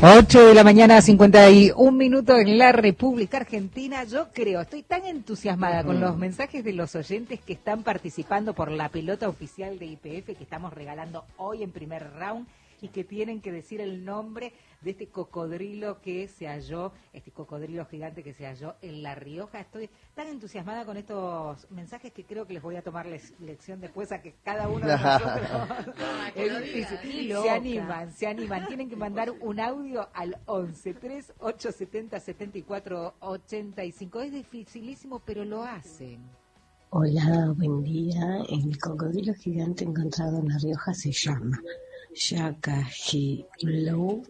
8 de la mañana, 51 minutos en la República Argentina. Yo creo, estoy tan entusiasmada con los mensajes de los oyentes que están participando por la pelota oficial de YPF que estamos regalando hoy en primer round y que tienen que decir el nombre de este cocodrilo que se halló, este cocodrilo gigante que se halló en La Rioja. Estoy tan entusiasmada con estos mensajes que creo que les voy a tomar lección después a que cada uno de nosotros se animan. Tienen que mandar un audio al 11-3870-7485. Es dificilísimo, pero lo hacen. Hola, buen día. El cocodrilo gigante encontrado en La Rioja se llama Yacajilou.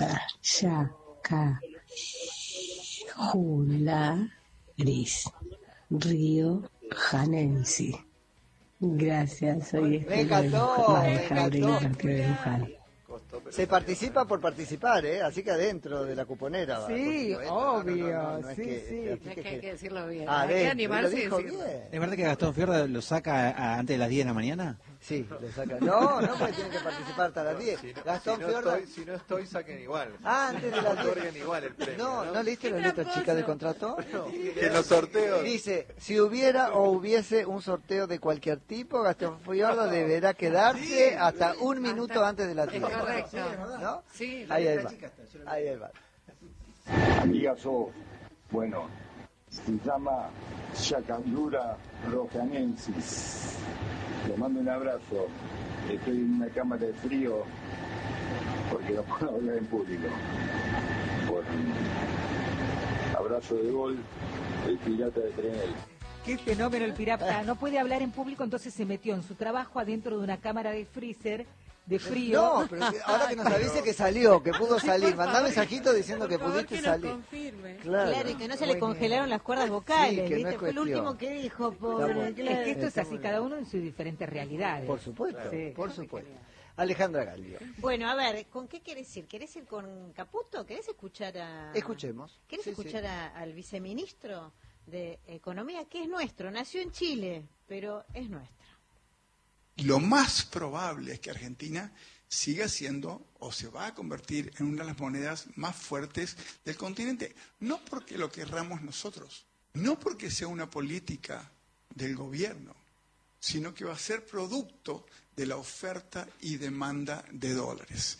Yacajularis Río Janensi. Gracias, soy Me encantó. Luján. Se participa por participar, así que adentro de la cuponera. Sí, obvio. No sí. es que hay que decirlo bien. Hay que animarse y decirlo. Bien. ¿Es verdad que Gastón Fiorda lo saca antes de las 10 de la mañana? Sí, lo saca. No, porque tienen que participar hasta las 10. Gastón Fiorda. Si no estoy, saquen igual. Antes de las 10. Otorguen igual el premio. ¿No leíste las letras chicas del contrato? No, que en los sorteos. Dice, si hubiera o hubiese un sorteo de cualquier tipo, Gastón Fiorda deberá quedarse hasta un minuto antes de las 10. Correcto. ¿No? Sí. Ahí va. Amigazo, bueno, se llama Yacandura rojanensis. Les mando un abrazo. Estoy en una cámara de frío porque no puedo hablar en público. Por abrazo de gol, el pirata de Trenel. Qué fenómeno el pirata. No puede hablar en público, entonces se metió en su trabajo adentro de una cámara de freezer de frío. No, pero ahora que nos avise que salió, que pudo salir. Mandá mensajito diciendo que pudiste que salir. Claro, y que no se le congelaron las cuerdas vocales, sí, ¿viste? Fue el último que dijo, pobre. Bueno. Es que esto es así, cada uno en sus diferentes realidades. Por supuesto, Sí. por supuesto. Alejandra Galdio. Bueno, a ver, ¿con qué querés ir? ¿Querés ir con Caputo? ¿Querés escuchar a...? Escuchemos. ¿Querés Sí, escuchar al viceministro de Economía, que es nuestro? Nació en Chile, pero es nuestro. Lo más probable es que Argentina siga siendo o se va a convertir en una de las monedas más fuertes del continente. No porque lo querramos nosotros, no porque sea una política del gobierno, sino que va a ser producto de la oferta y demanda de dólares.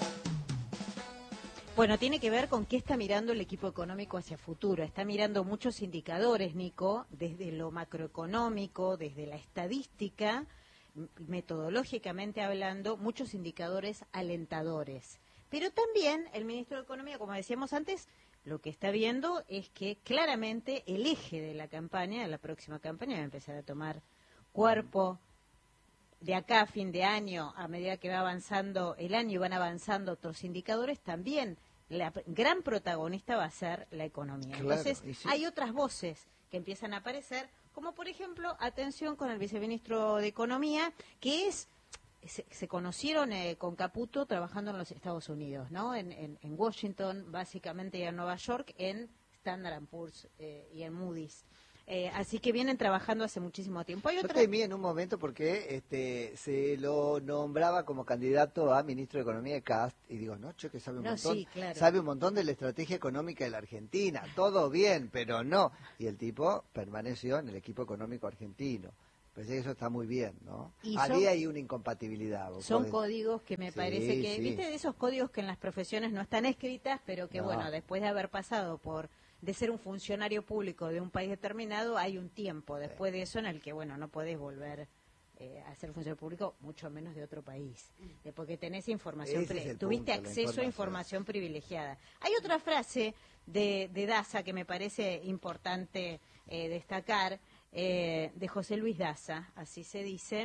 Bueno, tiene que ver con qué está mirando el equipo económico hacia futuro. Está mirando muchos indicadores, Nico, desde lo macroeconómico, desde la estadística, metodológicamente hablando, muchos indicadores alentadores. Pero también el ministro de Economía, como decíamos antes, lo que está viendo es que claramente el eje de la campaña, de la próxima campaña, va a empezar a tomar cuerpo de acá a fin de año, a medida que va avanzando el año y van avanzando otros indicadores, también la gran protagonista va a ser la economía. Claro, Entonces, sí. hay otras voces que empiezan a aparecer, como por ejemplo, atención con el viceministro de Economía, que se conocieron con Caputo trabajando en los Estados Unidos, ¿no? En Washington, básicamente, y en Nueva York, en Standard & Poor's y en Moody's. Así que vienen trabajando hace muchísimo tiempo. Yo temí en un momento porque se lo nombraba como candidato a ministro de Economía de Cast y digo, no, che, que sabe un montón, sí, claro. sabe un montón de la estrategia económica de la Argentina, todo bien, pero no. Y el tipo permaneció en el equipo económico argentino. Pensé que eso está muy bien, ¿no? Había ahí una incompatibilidad. Son códigos que me parece que, viste, de esos códigos que en las profesiones no están escritas, pero que, bueno, después de haber pasado de ser un funcionario público de un país determinado, hay un tiempo después de eso en el que, bueno, no podés volver a ser funcionario público, mucho menos de otro país, porque tenés información, tuviste acceso a información privilegiada. Hay otra frase de Daza que me parece importante destacar, de José Luis Daza, así se dice.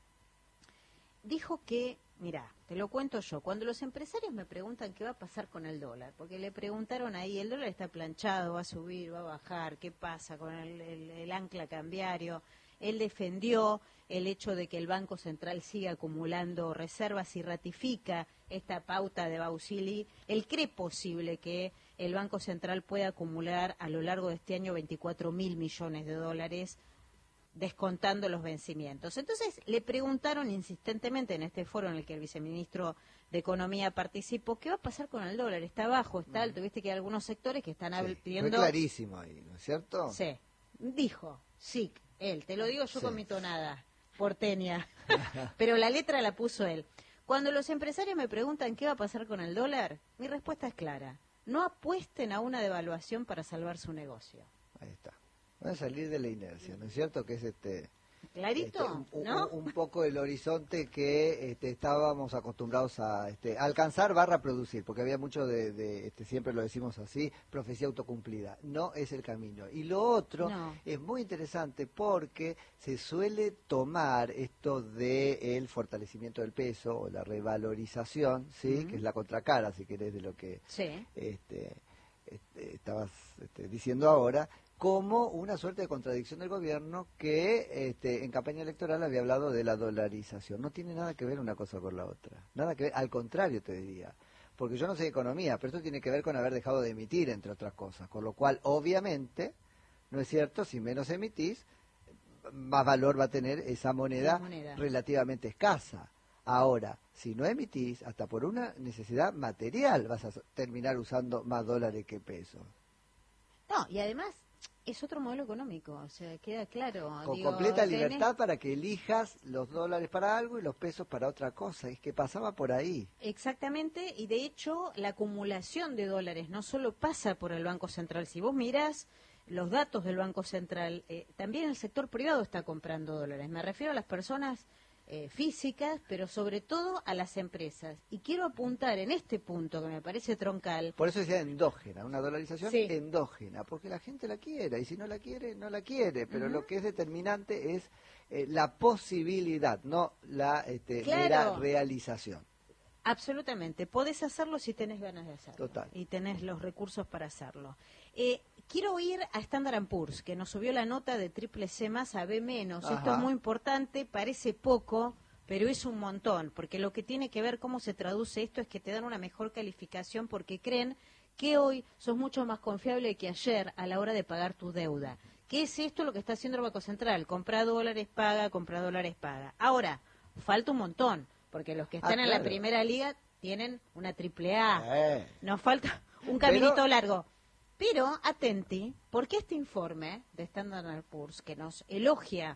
Dijo que, mirá, te lo cuento yo, cuando los empresarios me preguntan qué va a pasar con el dólar, porque le preguntaron ahí, el dólar está planchado, va a subir, va a bajar, ¿qué pasa con el ancla cambiario? Él defendió el hecho de que el Banco Central siga acumulando reservas y ratifica esta pauta de Bausili. Él cree posible que el Banco Central pueda acumular a lo largo de este año 24.000 millones de dólares descontando los vencimientos. Entonces le preguntaron insistentemente en este foro en el que el viceministro de Economía participó, ¿qué va a pasar con el dólar? ¿Está bajo? ¿Está alto? Viste que hay algunos sectores que están pidiendo... Fue clarísimo ahí, ¿no es cierto? Sí, dijo, sí, él, te lo digo yo con mi tonada porteña, pero la letra la puso él. Cuando los empresarios me preguntan qué va a pasar con el dólar, mi respuesta es clara, no apuesten a una devaluación para salvar su negocio. Ahí está. Van a salir de la inercia, ¿no es cierto? Que es clarito, ¿no? Un poco el horizonte que estábamos acostumbrados a alcanzar / producir, porque había mucho de siempre lo decimos así, profecía autocumplida. No es el camino. Y lo otro es muy interesante porque se suele tomar esto de el fortalecimiento del peso o la revalorización, ¿sí? Que es la contracara, si querés, de lo que estabas diciendo ahora, como una suerte de contradicción del gobierno que en campaña electoral había hablado de la dolarización. No tiene nada que ver una cosa con la otra. Nada que ver, al contrario te diría. Porque yo no sé de economía, pero esto tiene que ver con haber dejado de emitir, entre otras cosas. Con lo cual, obviamente, no es cierto, si menos emitís, más valor va a tener esa moneda relativamente escasa. Ahora, si no emitís, hasta por una necesidad material vas a terminar usando más dólares que pesos. No, y además... es otro modelo económico, o sea, queda claro. Con completa libertad para que elijas los dólares para algo y los pesos para otra cosa. Es que pasaba por ahí. Exactamente, y de hecho la acumulación de dólares no solo pasa por el Banco Central. Si vos mirás los datos del Banco Central, también el sector privado está comprando dólares. Me refiero a las personas físicas, pero sobre todo a las empresas. Y quiero apuntar en este punto que me parece troncal. Por eso decía endógena, una dolarización endógena, porque la gente la quiere, y si no la quiere, no la quiere. Pero lo que es determinante es la posibilidad, no la mera realización. Absolutamente, podés hacerlo si tenés ganas de hacerlo. Total. Y tenés los recursos para hacerlo. Quiero ir a Standard & Poor's, que nos subió la nota de C+C más a B-. Esto es muy importante, parece poco, pero es un montón, porque lo que tiene que ver cómo se traduce esto es que te dan una mejor calificación porque creen que hoy sos mucho más confiable que ayer a la hora de pagar tu deuda. ¿Qué es esto lo que está haciendo el Banco Central? Compra dólares, paga, compra dólares, paga. Ahora, falta un montón, porque los que están en la primera liga tienen una AAA. Nos falta un caminito largo. Pero, atenti, porque este informe de Standard & Poor's, que nos elogia,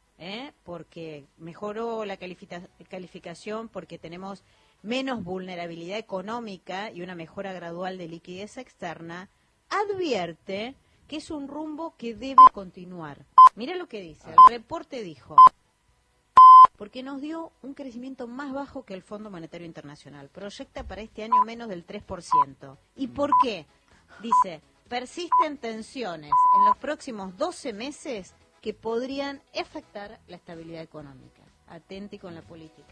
porque mejoró la calificación, porque tenemos menos vulnerabilidad económica y una mejora gradual de liquidez externa, advierte que es un rumbo que debe continuar. Mira lo que dice, el reporte dijo, porque nos dio un crecimiento más bajo que el Fondo Monetario Internacional. Proyecta para este año menos del 3%. ¿Y por qué? Dice... persisten tensiones en los próximos 12 meses que podrían afectar la estabilidad económica. Atenti con la política.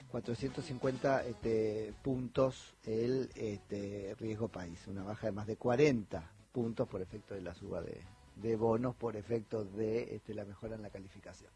450 puntos el riesgo país, una baja de más de 40 puntos por efecto de la suba de bonos, por efecto de la mejora en la calificación.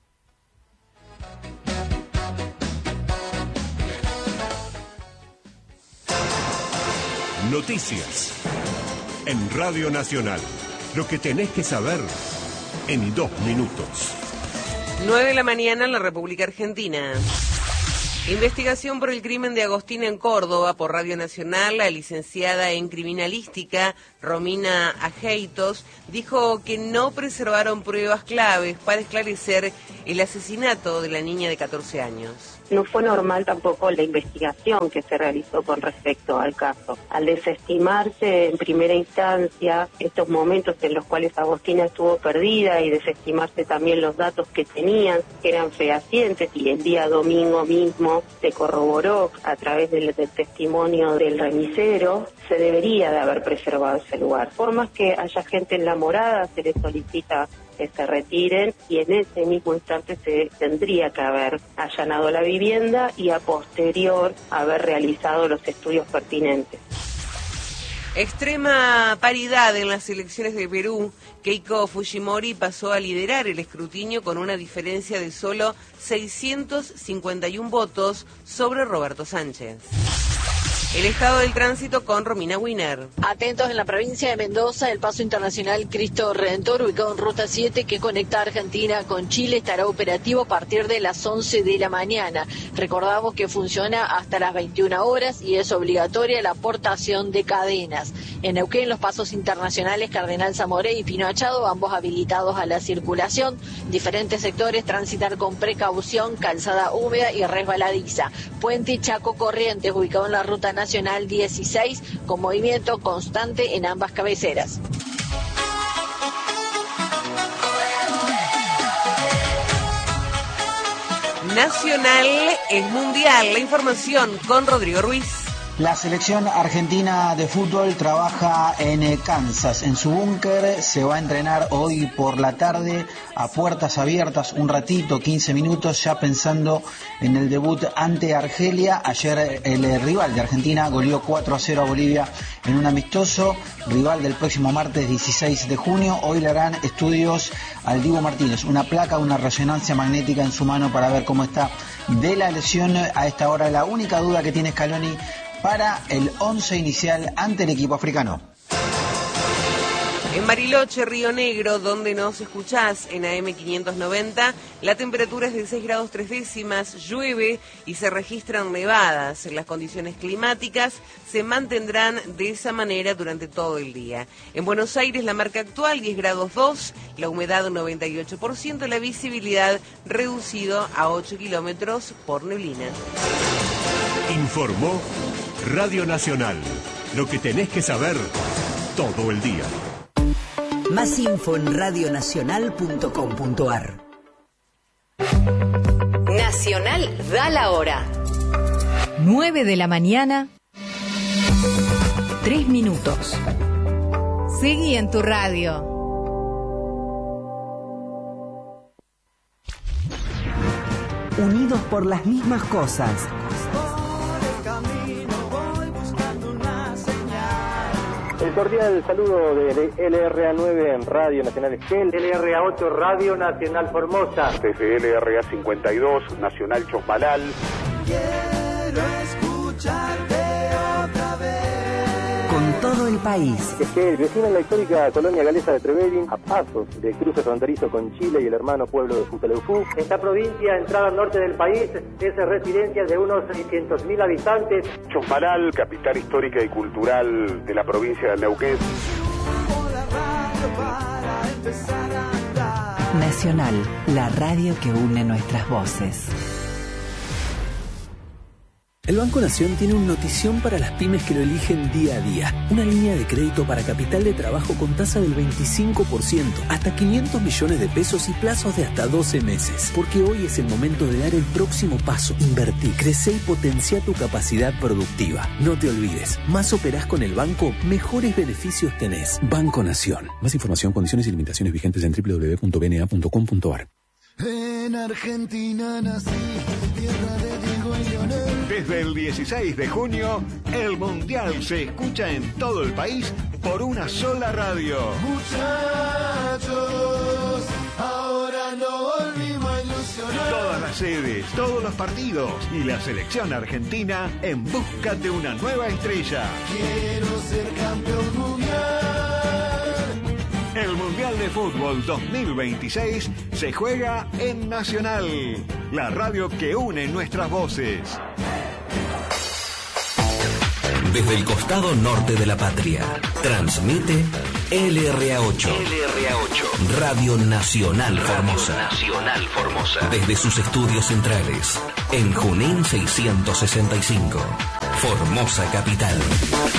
Noticias en Radio Nacional. Lo que tenés que saber en 2 minutos. 9 de la mañana en la República Argentina. Investigación por el crimen de Agostina en Córdoba por Radio Nacional. La licenciada en criminalística, Romina Ajeitos, dijo que no preservaron pruebas claves para esclarecer el asesinato de la niña de 14 años. No fue normal tampoco la investigación que se realizó con respecto al caso. Al desestimarse en primera instancia estos momentos en los cuales Agostina estuvo perdida y desestimarse también los datos que tenían, que eran fehacientes, y el día domingo mismo se corroboró a través del testimonio del remisero, se debería de haber preservado ese lugar. Por más que haya gente en la morada, se les solicita que se retiren y en ese mismo instante se tendría que haber allanado la vivienda y a posterior haber realizado los estudios pertinentes. Extrema paridad en las elecciones de Perú. Keiko Fujimori pasó a liderar el escrutinio con una diferencia de solo 651 votos sobre Roberto Sánchez. El estado del tránsito con Romina Winer. Atentos en la provincia de Mendoza, el paso internacional Cristo Redentor, ubicado en Ruta 7, que conecta Argentina con Chile, estará operativo a partir de las 11 de la mañana. Recordamos que funciona hasta las 21 horas y es obligatoria la aportación de cadenas. En Neuquén, los pasos internacionales Cardenal Zamoré y Pino Achado, ambos habilitados a la circulación. Diferentes sectores transitar con precaución, calzada húmeda y resbaladiza. Puente Chaco Corrientes, ubicado en la Ruta Nacional 16, con movimiento constante en ambas cabeceras. Nacional es mundial. La información con Rodrigo Ruiz. La selección argentina de fútbol trabaja en Kansas. En su búnker se va a entrenar hoy por la tarde a puertas abiertas, un ratito, 15 minutos, ya pensando en el debut ante Argelia. Ayer el rival de Argentina goleó 4-0 a Bolivia en un amistoso, rival del próximo martes 16 de junio. Hoy le harán estudios al Dibu Martínez, una placa, una resonancia magnética en su mano para ver cómo está de la lesión. A esta hora la única duda que tiene Scaloni para el 11 inicial ante el equipo africano. En Bariloche, Río Negro, donde nos escuchás en AM 590, la temperatura es de 6 grados 3 décimas, llueve y se registran nevadas. Las condiciones climáticas se mantendrán de esa manera durante todo el día. En Buenos Aires, la marca actual 10 grados 2, la humedad 98%, la visibilidad reducido a 8 kilómetros por neblina. Informó Radio Nacional. Lo que tenés que saber todo el día. Más info en radionacional.com.ar. Nacional da la hora. 9 de la mañana, 3 minutos. Seguí en tu radio. Unidos por las mismas cosas. El cordial saludo de LRA9 en Radio Nacional Esquel, LRA8 Radio Nacional Formosa, desde LRA52 Nacional Chosmalal. Quiero escucharte otra vez. Con todo el país. Esquel, vecina en la histórica colonia galesa de Trevelin, a pasos del cruce fronterizo con Chile y el hermano pueblo de Futaleufú. Esta provincia, entrada al norte del país, es residencia de unos 600.000 habitantes. Chosmalal, capital histórica y cultural de la provincia de Neuquén. Nacional, la radio que une nuestras voces. El Banco Nación tiene una notición para las pymes que lo eligen día a día. Una línea de crédito para capital de trabajo con tasa del 25%, hasta 500 millones de pesos y plazos de hasta 12 meses. Porque hoy es el momento de dar el próximo paso. Invertí, crece y potencia tu capacidad productiva. No te olvides, más operás con el banco, mejores beneficios tenés. Banco Nación. Más información, condiciones y limitaciones vigentes en www.bna.com.ar. En Argentina nací, tierra de Diego y Leonel. Desde el 16 de junio, el Mundial se escucha en todo el país por una sola radio. Muchachos, ahora no volvimos a ilusionar. Todas las sedes, todos los partidos y la selección argentina en busca de una nueva estrella. Quiero ser campeón mundial. El Mundial de Fútbol 2026 se juega en Nacional, la radio que une nuestras voces. Desde el costado norte de la patria, transmite LRA8. Radio Nacional Formosa. Desde sus estudios centrales, en Junín 665, Formosa Capital.